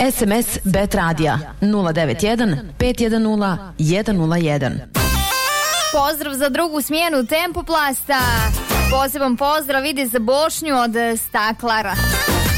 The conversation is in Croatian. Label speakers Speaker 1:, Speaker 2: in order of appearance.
Speaker 1: SMS Bet Radija 091 510 101.
Speaker 2: Pozdrav za drugu smjenu Tempoplasta. Poseban pozdrav ide za Bošnju od Staklara.